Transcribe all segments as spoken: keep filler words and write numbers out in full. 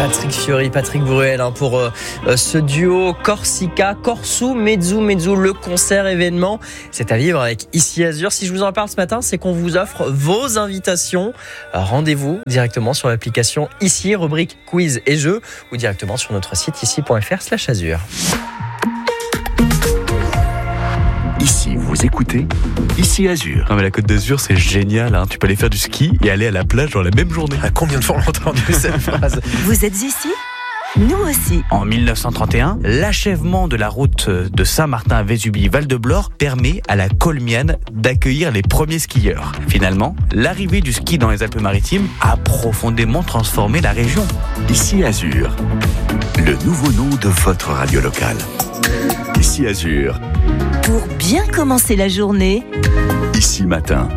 Patrick Fiori, Patrick Bruel hein, pour euh, ce duo Corsica, Corsu, Mezzu, Mezzu, le concert événement. C'est à vivre avec Ici Azur. Si je vous en parle ce matin, c'est qu'on vous offre vos invitations. Rendez-vous directement sur l'application Ici, rubrique quiz et jeux, ou directement sur notre site ici point f r slash azur. Ici, vous écoutez Ici Azur. Non mais la Côte d'Azur c'est génial, hein. Tu peux aller faire du ski et aller à la plage dans la même journée. À combien de fois on a entendu cette phrase ? Vous êtes ici ? Nous aussi. En dix-neuf cent trente et un, l'achèvement de la route de Saint-Martin à Vésubie-Val-de-Blore permet à la Colmiane d'accueillir les premiers skieurs. Finalement, l'arrivée du ski dans les Alpes-Maritimes a profondément transformé la région. Ici Azur, le nouveau nom de votre radio locale. Ici Azur. Pour bien commencer la journée, Ici Matin.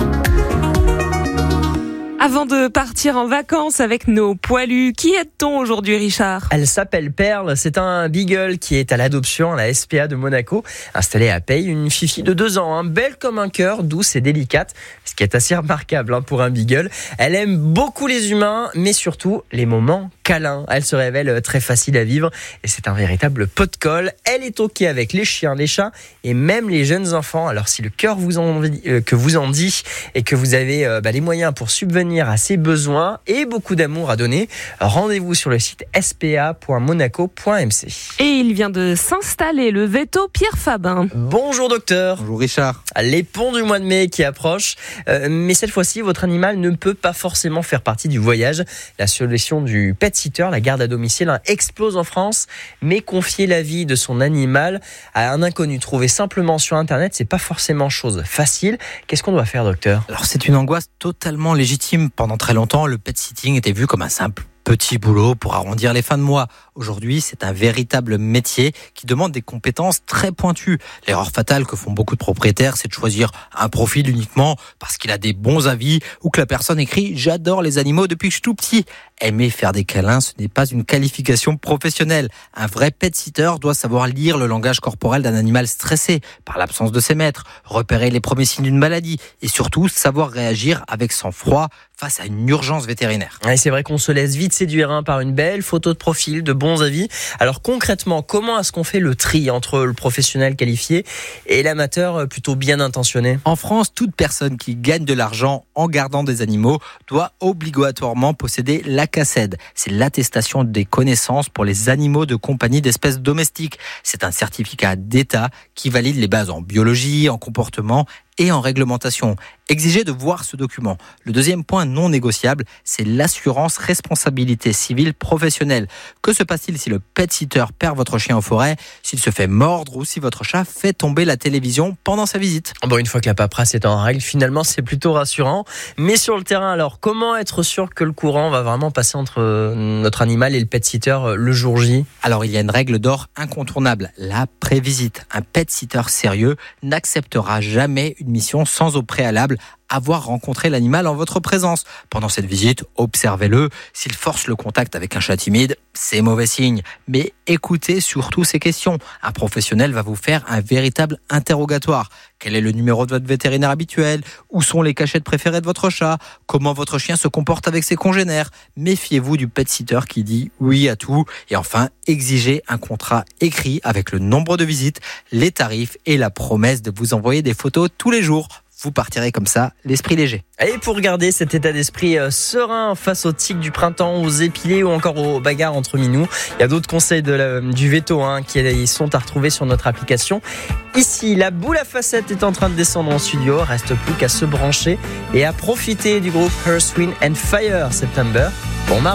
Avant de partir en vacances avec nos poilus, qui aide-t-on aujourd'hui, Richard ? Elle s'appelle Perle, c'est un beagle qui est à l'adoption à la S P A de Monaco, installée à Peille, une fifi de deux ans, hein, belle comme un cœur, douce et délicate, ce qui est assez remarquable hein, pour un beagle. Elle aime beaucoup les humains, mais surtout les moments câlins. Elle se révèle très facile à vivre et c'est un véritable pot de colle. Elle est ok avec les chiens, les chats et même les jeunes enfants. Alors si le cœur vous en, euh, que vous en dit et que vous avez euh, bah, les moyens pour subvenir à ses besoins et beaucoup d'amour à donner, rendez-vous sur le site s p a point monaco point m c. Et il vient de s'installer, le veto Pierre Fabin. Bonjour docteur. Bonjour Richard. Les ponts du mois de mai qui approchent, euh, mais cette fois-ci, votre animal ne peut pas forcément faire partie du voyage. La solution du pet sitter, la garde à domicile, hein, explose en France, mais confier la vie de son animal à un inconnu trouvé simplement sur Internet, c'est pas forcément chose facile. Qu'est-ce qu'on doit faire, docteur ? Alors c'est une angoisse totalement légitime. Pendant très longtemps, le pet sitting était vu comme un simple petit boulot pour arrondir les fins de mois. Aujourd'hui, c'est un véritable métier qui demande des compétences très pointues. L'erreur fatale que font beaucoup de propriétaires, c'est de choisir un profil uniquement parce qu'il a des bons avis ou que la personne écrit « J'adore les animaux depuis que je suis tout petit ». Aimer faire des câlins, ce n'est pas une qualification professionnelle. Un vrai pet sitter doit savoir lire le langage corporel d'un animal stressé par l'absence de ses maîtres, repérer les premiers signes d'une maladie et surtout savoir réagir avec sang-froid face à une urgence vétérinaire. Et c'est vrai qu'on se laisse vite séduire hein, par une belle photo de profil, de bons avis. Alors concrètement, comment est-ce qu'on fait le tri entre le professionnel qualifié et l'amateur plutôt bien intentionné ? En France, toute personne qui gagne de l'argent en gardant des animaux doit obligatoirement posséder l'A C A C E D. C'est l'attestation des connaissances pour les animaux de compagnie d'espèces domestiques. C'est un certificat d'État qui valide les bases en biologie, en comportement et en réglementation. Exigez de voir ce document. Le deuxième point non négociable, c'est l'assurance responsabilité civile professionnelle. Que se passe-t-il si le pet sitter perd votre chien en forêt, s'il se fait mordre ou si votre chat fait tomber la télévision pendant sa visite ? Bon, une fois que la paperasse est en règle, finalement, c'est plutôt rassurant. Mais sur le terrain, alors, comment être sûr que le courant va vraiment passer entre notre animal et le pet sitter le jour J ? Alors, il y a une règle d'or incontournable, la prévisite. Un pet sitter sérieux n'acceptera jamais une mission sans au préalable avoir rencontré l'animal en votre présence. Pendant cette visite, observez-le. S'il force le contact avec un chat timide, c'est mauvais signe. Mais écoutez surtout ces questions. Un professionnel va vous faire un véritable interrogatoire. Quel est le numéro de votre vétérinaire habituel ? Où sont les cachettes préférées de votre chat ? Comment votre chien se comporte avec ses congénères ? Méfiez-vous du pet sitter qui dit oui à tout. Et enfin, exigez un contrat écrit avec le nombre de visites, les tarifs et la promesse de vous envoyer des photos tous les jours. Vous partirez comme ça, l'esprit léger. Et pour garder cet état d'esprit euh, serein face aux tics du printemps, aux épilés ou encore aux bagarres entre minous, il y a d'autres conseils de la, du veto hein, qui sont à retrouver sur notre application. Ici, la boule à facettes est en train de descendre en studio. Reste plus qu'à se brancher et à profiter du groupe Earth, Wind and Fire September. Bon mardi.